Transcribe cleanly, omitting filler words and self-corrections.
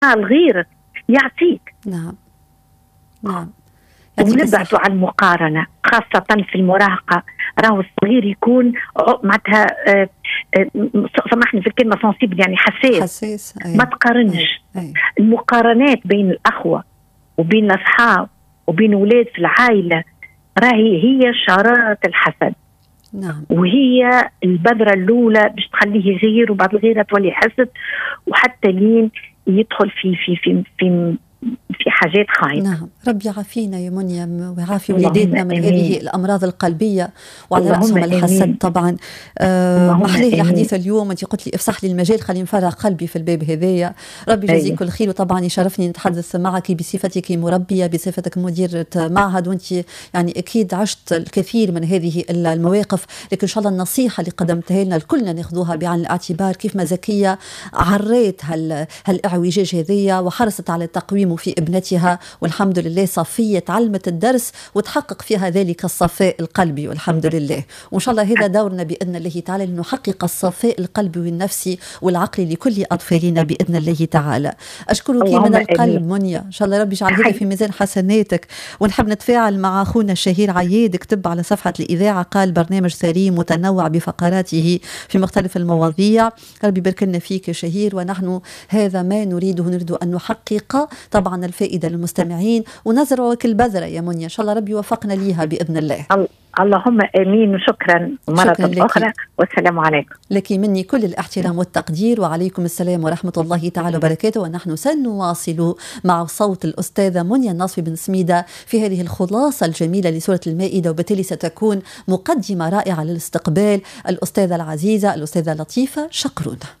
الغير يعطيك. نعم نعم. ونبعدوا عن المقارنة خاصة في المراهقة. راهو الصغير يكون معناتها سامحني في الكلمة سنسيبل، يعني حساس. ما تقارنش. المقارنات بين الأخوة وبين الأصحاب وبين أولاد في العائلة هي شرارة الحسد. نعم. وهي البذرة الأولى باش تخليه يغير، وبعد الغيرة تولي حسد، وحتى لين يدخل في حاجات خاينة. نعم. ربي يعافينا يا منيا ويعافي وليداتنا من هذه الأمراض القلبية، وعلى رأسهم الحسد طبعا. محليه الحديث اليوم. أنت قلت لي افسح لي المجال، خلي نفرغ قلبي في الباب هذايا. ربي يجزيك كل خير. وطبعا يشرفني نتحدث معك بصفتك مربية، بصفتك مديرة معهد، وأنت يعني أكيد عشت الكثير من هذه المواقف. لكن إن شاء الله النصيحة اللي قدمتها لنا كلنا ناخذوها بعين الاعتبار، كيف ما زكية عريت هالإعوجاج هذيا وحرصت على تقويمه في ابنتها، والحمد لله صفية تعلمت الدرس وتحقق فيها ذلك الصفاء القلبي والحمد لله. وإن شاء الله هذا دورنا بإذن الله تعالى، لنحقق الصفاء القلبي والنفسي والعقلي لكل أطفالنا بإذن الله تعالى. أشكرك من القلب منيا، إن شاء الله ربي يجعل هذا في ميزان حسناتك. ونحب نتفاعل مع أخونا الشهير عياد، كتب على صفحة الإذاعة قال برنامج ثري متنوع بفقراته في مختلف المواضيع. ربي يبارك لنا فيك يا شهير، ونحن هذا ما نريده، نريد أن نحقق طبعا الفائدة للمستمعين ونزرع البذرة يا منيا. إن شاء الله ربي يوفقنا ليها بإذن الله. اللهم آمين. وشكرا مرة أخرى، والسلام عليكم. لك مني كل الاحترام والتقدير، وعليكم السلام ورحمة الله تعالى وبركاته. ونحن سنواصل مع صوت الأستاذة منيا الناصفي بن سميدة في هذه الخلاصة الجميلة لسورة المائدة، وبالتالي ستكون مقدمة رائعة للاستقبال الأستاذة العزيزة الأستاذة لطيفة شقرون.